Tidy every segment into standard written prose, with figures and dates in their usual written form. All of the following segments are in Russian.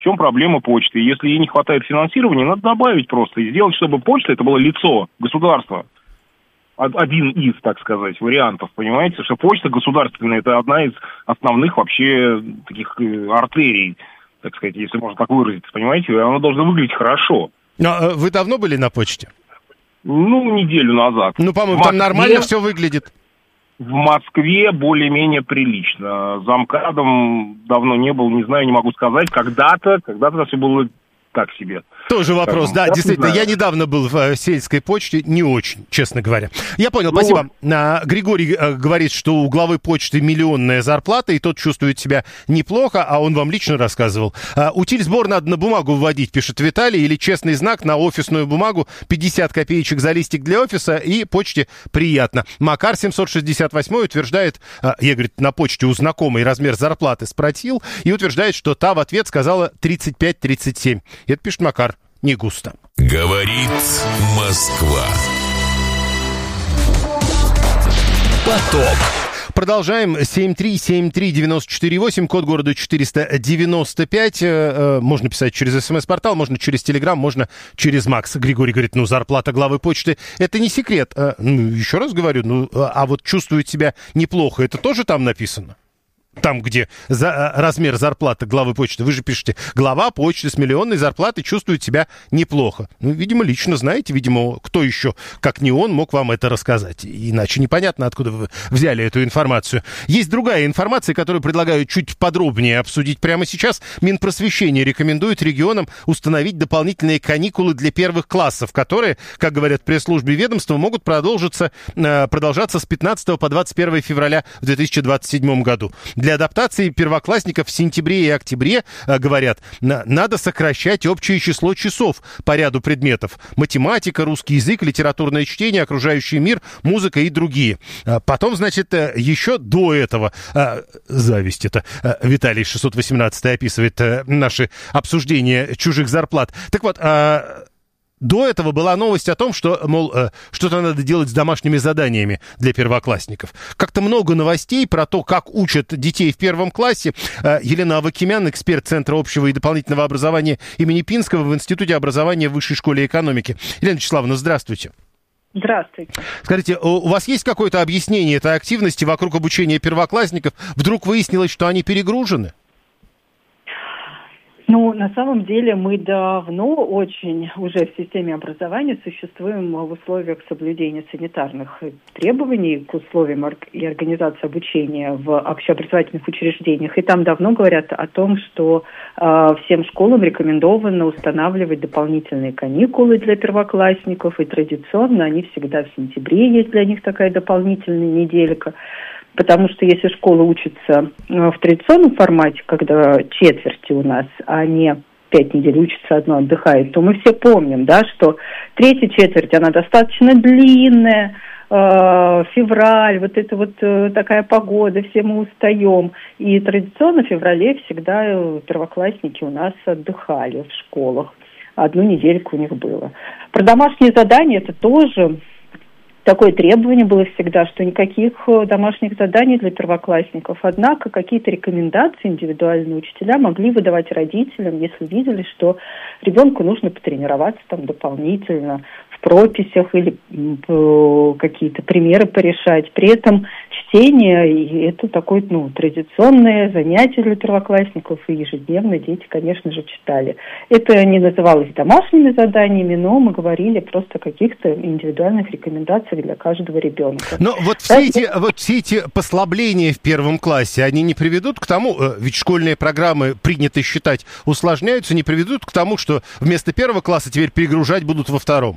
В чем проблема почты? Если ей не хватает финансирования, надо добавить просто и сделать, чтобы почта это было лицо государства. Один из, так сказать, вариантов, понимаете, что почта государственная это одна из основных вообще таких артерий, так сказать, если можно так выразиться, понимаете, она должна выглядеть хорошо. Но вы давно были на почте? Ну, неделю назад. Ну, по-моему, там нормально все выглядит. В Москве более-менее прилично. Замкадом давно не был, не знаю, не могу сказать. Когда-то все было так себе. Тоже вопрос, да, действительно. Я недавно был в сельской почте, не очень, честно говоря. Я понял, спасибо. Григорий говорит, что у главы почты миллионная зарплата, и тот чувствует себя неплохо, а он вам лично рассказывал. Утиль-сбор надо на бумагу вводить, пишет Виталий, или честный знак на офисную бумагу, 50 копеечек за листик для офиса, и почте приятно. Макар 768 утверждает, я, говорит, на почте у знакомой размер зарплаты спросил, и утверждает, что та в ответ сказала 35-37. И это пишет Макар. Не густо. Говорит Москва. Поток. Продолжаем. 7373948, код города 495. Можно писать через СМС-портал, можно через Телеграм, можно через Макс. Григорий говорит, зарплата главы почты — это не секрет. Еще раз говорю, а вот чувствует себя неплохо, это тоже там написано? Там, где размер зарплаты главы почты, вы же пишете, глава почты с миллионной зарплатой чувствует себя неплохо. Видимо, лично знаете, видимо, кто еще, как не он, мог вам это рассказать. Иначе непонятно, откуда вы взяли эту информацию. Есть другая информация, которую предлагаю чуть подробнее обсудить прямо сейчас. Минпросвещение рекомендует регионам установить дополнительные каникулы для первых классов, которые, как говорят в пресс-службе ведомства, могут продолжаться с 15 по 21 февраля в 2027 году. Для адаптации первоклассников в сентябре и октябре, говорят, надо сокращать общее число часов по ряду предметов. Математика, русский язык, литературное чтение, окружающий мир, музыка и другие. Потом, значит, еще до этого, зависть это, Виталий 618 описывает наши обсуждения чужих зарплат. Так вот, до этого была новость о том, что, мол, что-то надо делать с домашними заданиями для первоклассников. Как-то много новостей про то, как учат детей в первом классе. Елена Авакимян, эксперт Центра общего и дополнительного образования имени Пинского в Институте образования в Высшей школе экономики. Елена Вячеславовна, здравствуйте. Здравствуйте. Скажите, у вас есть какое-то объяснение этой активности вокруг обучения первоклассников? Вдруг выяснилось, что они перегружены? На самом деле мы давно очень уже в системе образования существуем в условиях соблюдения санитарных требований к условиям и организации обучения в общеобразовательных учреждениях. И там давно говорят о том, что всем школам рекомендовано устанавливать дополнительные каникулы для первоклассников. И традиционно они всегда в сентябре, есть для них такая дополнительная неделька. Потому что если школа учится в традиционном формате, когда четверти у нас, а не 5 недель учится, одно отдыхает, то мы все помним, да, что третья четверть, она достаточно длинная, февраль, вот это вот такая погода, все мы устаем. И традиционно в феврале всегда первоклассники у нас отдыхали в школах. Одну недельку у них было. Про домашние задания это тоже... Такое требование было всегда, что никаких домашних заданий для первоклассников. Однако какие-то рекомендации индивидуальные учителя могли выдавать родителям, если видели, что ребенку нужно потренироваться там дополнительно в прописях или какие-то примеры порешать. При этом чтение – это такое традиционное занятие для первоклассников, и ежедневно дети, конечно же, читали. Это не называлось домашними заданиями, но мы говорили просто о каких-то индивидуальных рекомендациях для каждого ребенка. Но все эти послабления в первом классе, они не приведут к тому, ведь школьные программы, принято считать, усложняются, не приведут к тому, что вместо первого класса теперь перегружать будут во втором?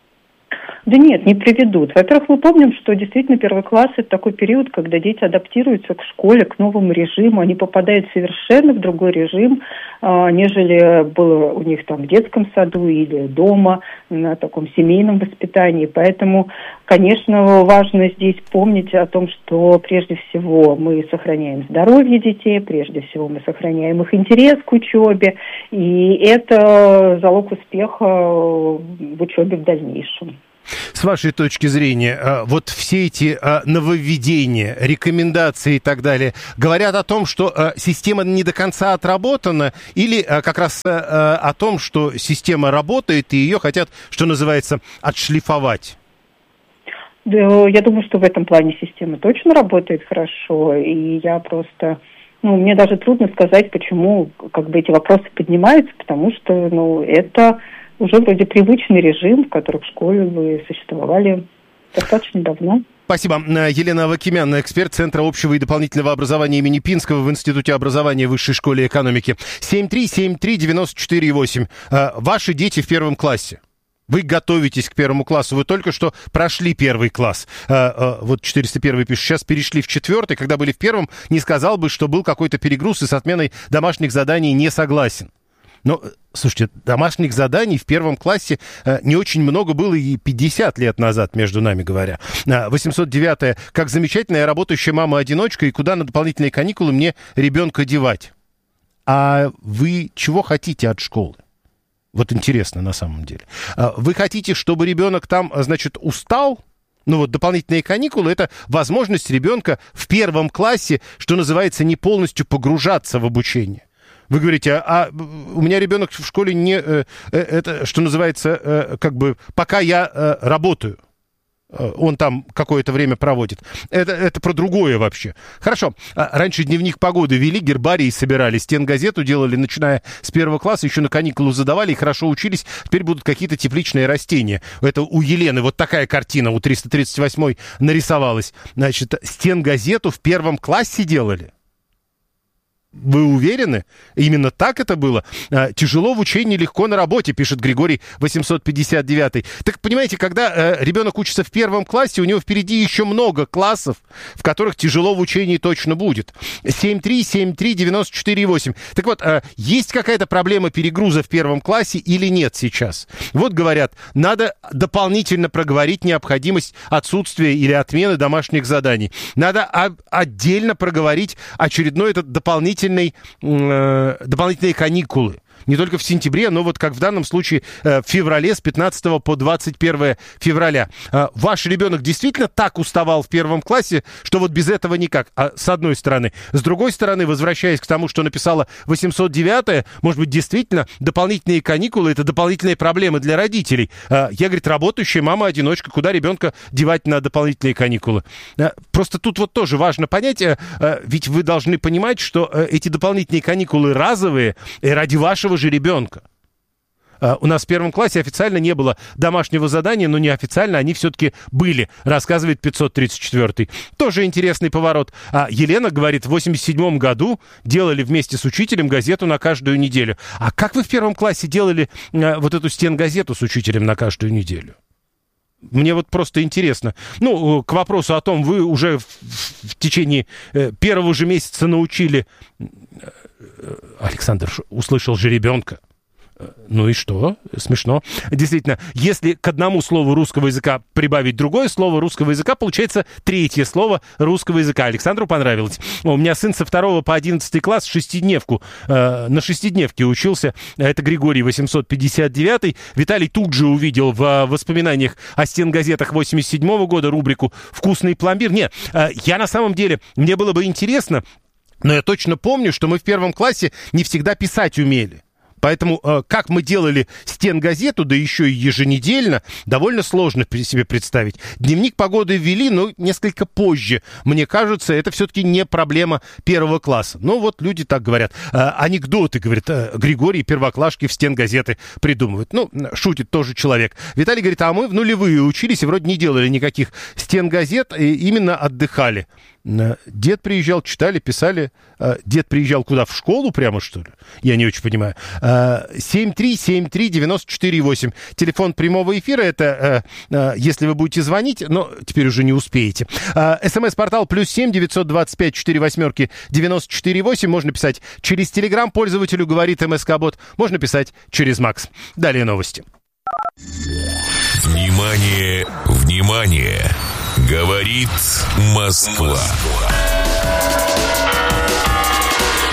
Да нет, не приведут. Во-первых, мы помним, что действительно первый класс – это такой период, когда дети адаптируются к школе, к новому режиму, они попадают совершенно в другой режим, нежели было у них там в детском саду или дома, на таком семейном воспитании. Поэтому, конечно, важно здесь помнить о том, что прежде всего мы сохраняем здоровье детей, прежде всего мы сохраняем их интерес к учебе, и это залог успеха в учебе в дальнейшем. С вашей точки зрения, вот все эти нововведения, рекомендации и так далее говорят о том, что система не до конца отработана, или как раз о том, что система работает и ее хотят, что называется, отшлифовать? Да, я думаю, что в этом плане система точно работает хорошо, и я просто... мне даже трудно сказать, почему эти вопросы поднимаются, потому что, это уже вроде привычный режим, в котором школы существовали достаточно давно. Спасибо. Елена Авакимян, эксперт Центра общего и дополнительного образования имени Пинского в Институте образования Высшей школы экономики. 7373948. Ваши дети в первом классе. Вы готовитесь к первому классу, вы только что прошли первый класс. Вот 401 пишет, сейчас перешли в 4, когда были в первом, не сказал бы, что был какой-то перегруз и с отменой домашних заданий не согласен. Но, слушайте, домашних заданий в первом классе не очень много было и 50 лет назад, между нами говоря. 809-я. Как замечательная работающая мама-одиночка, и куда на дополнительные каникулы мне ребенка девать? А вы чего хотите от школы? Вот интересно на самом деле. Вы хотите, чтобы ребенок там, устал? Дополнительные каникулы – это возможность ребенка в первом классе, что называется, не полностью погружаться в обучение. Вы говорите, у меня ребенок в школе не, это, что называется, пока я работаю. Он там какое-то время проводит. Это про другое вообще. Хорошо. Раньше дневник погоды вели, гербарии собирали, стенгазету делали, начиная с первого класса, еще на каникулы задавали и хорошо учились. Теперь будут какие-то тепличные растения. Это у Елены вот такая картина у 338-й нарисовалась. Стенгазету в первом классе делали? Вы уверены? Именно так это было? Тяжело в учении, легко на работе, пишет Григорий 859. Так, понимаете, когда ребенок учится в первом классе, у него впереди еще много классов, в которых тяжело в учении точно будет. 7373948. Так вот, есть какая-то проблема перегруза в первом классе или нет сейчас? Вот говорят, надо дополнительно проговорить необходимость отсутствия или отмены домашних заданий. Надо отдельно проговорить очередной этот дополнительные каникулы. Не только в сентябре, но вот как в данном случае в феврале с 15 по 21 февраля. Ваш ребенок действительно так уставал в первом классе, что вот без этого никак, с одной стороны. С другой стороны, возвращаясь к тому, что написала 809-я, может быть, действительно дополнительные каникулы – это дополнительные проблемы для родителей. Я, говорит, работающая мама-одиночка, куда ребенка девать на дополнительные каникулы? Просто тут вот тоже важно понять, ведь вы должны понимать, что эти дополнительные каникулы разовые и ради вашего же ребенка. У нас в первом классе официально не было домашнего задания, но неофициально они все-таки были, рассказывает 534-й. Тоже интересный поворот. Елена говорит, в 87 году делали вместе с учителем газету на каждую неделю. А как вы в первом классе делали вот эту стенгазету с учителем на каждую неделю? Мне вот просто интересно. К вопросу о том, вы уже в течение первого же месяца научили... Александр услышал же ребенка. Ну и что? Смешно. Действительно, если к одному слову русского языка прибавить другое слово русского языка, получается третье слово русского языка. Александру понравилось. У меня сын со 2 по 11 класс шестидневку, на шестидневке учился. Это Григорий 859. Виталий тут же увидел в воспоминаниях о стенгазетах 87 года рубрику «Вкусный пломбир». Нет, я на самом деле, мне было бы интересно, но я точно помню, что мы в первом классе не всегда писать умели. Поэтому, как мы делали стенгазету, да еще и еженедельно, довольно сложно себе представить. Дневник погоды ввели, но несколько позже. Мне кажется, это все-таки не проблема первого класса. Но вот люди так говорят. Анекдоты, говорит Григорий, первоклашки в стенгазеты придумывают. Шутит тоже человек. Виталий говорит, а мы в нулевые учились и вроде не делали никаких стенгазет, и именно отдыхали. Дед приезжал, читали, писали. Дед приезжал куда, в школу прямо, что ли? Я не очень понимаю. 7373948. Телефон прямого эфира, это если вы будете звонить, но теперь уже не успеете. СМС-портал +7 925 48 94 8. Можно писать через Телеграм. Пользователю говорит МСК-бот. Можно писать через Макс. Далее новости. Внимание, внимание! Говорит Москва.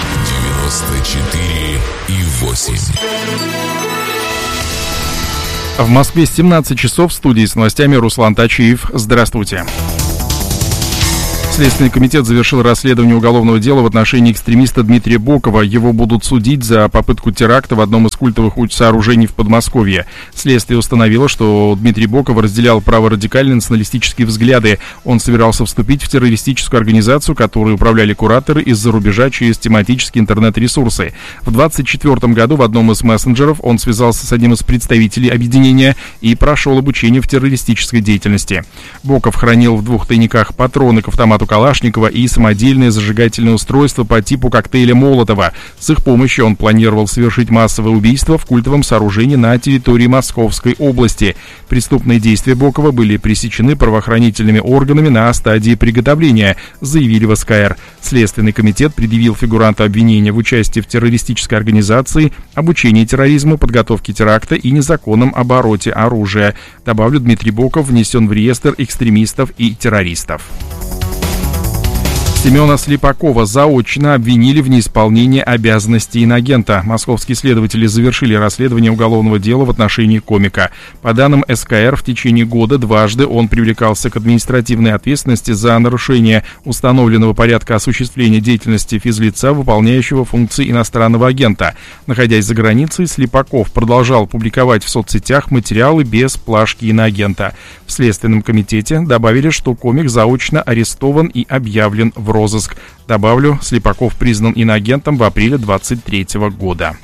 94,8. В Москве 17 часов. В студии с новостями Руслан Тачиев. Здравствуйте. Следственный комитет завершил расследование уголовного дела в отношении экстремиста Дмитрия Бокова. Его будут судить за попытку теракта в одном из культовых сооружений в Подмосковье. Следствие установило, что Дмитрий Боков разделял праворадикальные националистические взгляды. Он собирался вступить в террористическую организацию, которой управляли кураторы из-за рубежа через тематические интернет-ресурсы. В 2024 году в одном из мессенджеров он связался с одним из представителей объединения и прошел обучение в террористической деятельности. Боков хранил в 2 тайниках патроны к автомату Калашникова и самодельное зажигательное устройство по типу коктейля Молотова. С их помощью он планировал совершить массовое убийство в культовом сооружении на территории Московской области. Преступные действия Бокова были пресечены правоохранительными органами на стадии приготовления, заявили в СКР. Следственный комитет предъявил фигуранту обвинения в участии в террористической организации, обучении терроризму, подготовке теракта и незаконном обороте оружия. Добавлю, Дмитрий Боков внесен в реестр экстремистов и террористов. Семена Слепакова заочно обвинили в неисполнении обязанностей инагента. Московские следователи завершили расследование уголовного дела в отношении комика. По данным СКР, в течение года дважды он привлекался к административной ответственности за нарушение установленного порядка осуществления деятельности физлица, выполняющего функции иностранного агента. Находясь за границей, Слепаков продолжал публиковать в соцсетях материалы без плашки иноагента. В Следственном комитете добавили, что комик заочно арестован и объявлен в розыск. Добавлю, Слепаков признан иноагентом в апреле 2023 года.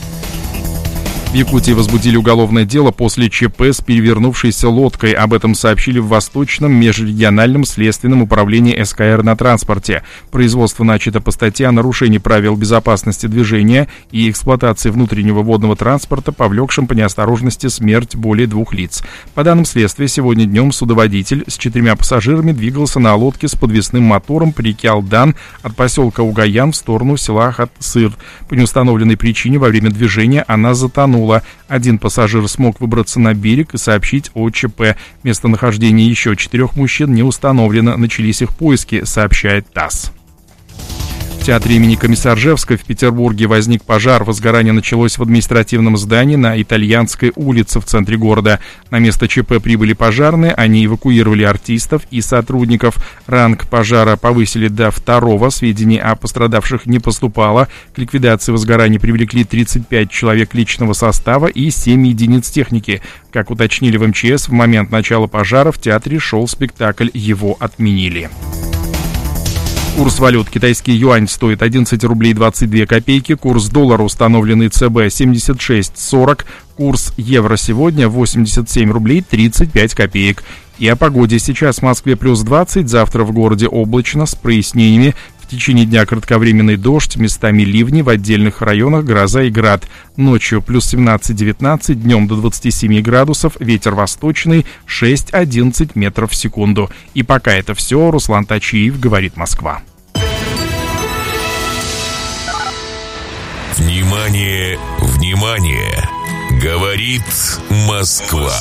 В Якутии возбудили уголовное дело после ЧП с перевернувшейся лодкой. Об этом сообщили в Восточном межрегиональном следственном управлении СКР на транспорте. Производство начато по статье о нарушении правил безопасности движения и эксплуатации внутреннего водного транспорта, повлекшем по неосторожности смерть более 2 лиц. По данным следствия, сегодня днем судоводитель с 4 пассажирами двигался на лодке с подвесным мотором по реке Алдан от поселка Угаян в сторону села Хат-Сыр. По неустановленной причине во время движения она затонула. Один пассажир смог выбраться на берег и сообщить о ЧП. Местонахождение еще 4 мужчин не установлено. Начались их поиски, сообщает ТАСС. В театре имени Комиссаржевской в Петербурге возник пожар. Возгорание началось в административном здании на Итальянской улице в центре города. На место ЧП прибыли пожарные, они эвакуировали артистов и сотрудников. Ранг пожара повысили до 2-го, сведений о пострадавших не поступало. К ликвидации возгорания привлекли 35 человек личного состава и 7 единиц техники. Как уточнили в МЧС, в момент начала пожара в театре шел спектакль, его отменили. Курс валют. Китайский юань стоит 11 рублей 22 копейки. Курс доллара, установленный ЦБ, 76.40. Курс евро сегодня 87 рублей 35 копеек. И о погоде. Сейчас в Москве плюс 20, завтра в городе облачно с прояснениями. В течение дня кратковременный дождь, местами ливни, в отдельных районах гроза и град. Ночью плюс 17-19, днем до 27 градусов, ветер восточный 6-11 метров в секунду. И пока это все, Руслан Тачиев, говорит Москва. Внимание, внимание! Говорит Москва.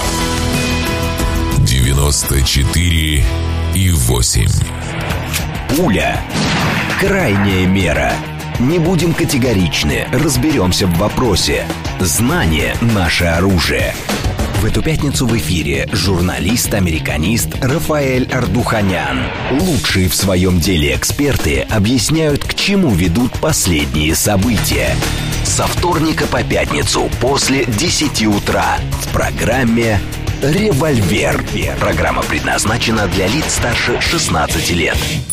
94,8. Пуля. Крайняя мера. Не будем категоричны, разберемся в вопросе. Знание – наше оружие. В эту пятницу в эфире журналист-американист Рафаэль Ардуханян. Лучшие в своем деле эксперты объясняют, к чему ведут последние события. Со вторника по пятницу после 10 утра в программе «Револьвер». Программа предназначена для лиц старше 16 лет.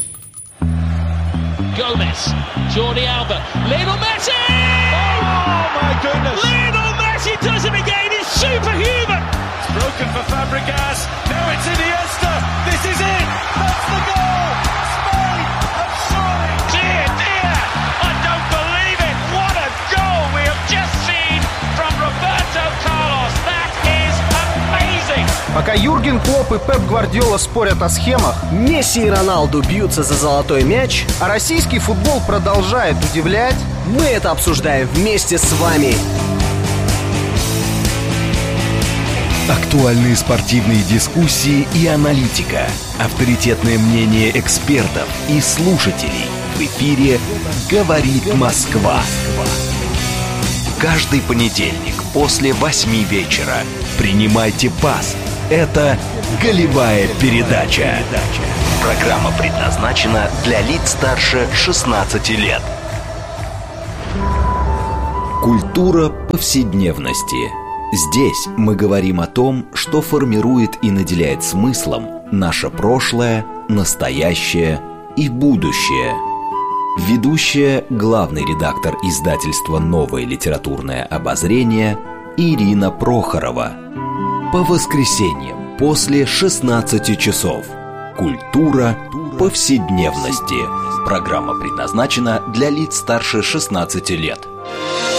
Gomez, Jordi Alba, Lionel Messi! Oh my goodness! Lionel Messi does it again! He's superhuman! It's broken for Fabregas. Now it's Iniesta. This is it. That's the goal. Spain have soaring. Dear, dear, I don't believe it. What a goal we have just seen from Roberto Carlos. That is amazing. Пока Юрген Клопп и Пеп Гвардиола спорят о схемах, Месси и Роналду бьются за золотой мяч, а российский футбол продолжает удивлять, мы это обсуждаем вместе с вами. Актуальные спортивные дискуссии и аналитика. Авторитетное мнение экспертов и слушателей. В эфире «Говорит Москва». Каждый понедельник после 8 вечера. Принимайте пас. Это «Голевая передача». Программа предназначена для лиц старше 16 лет. Культура повседневности. Здесь мы говорим о том, что формирует и наделяет смыслом наше прошлое, настоящее и будущее. Ведущая, главный редактор издательства «Новое литературное обозрение» Ирина Прохорова. По воскресеньям после 16 часов. Культура повседневности. Программа предназначена для лиц старше 16 лет.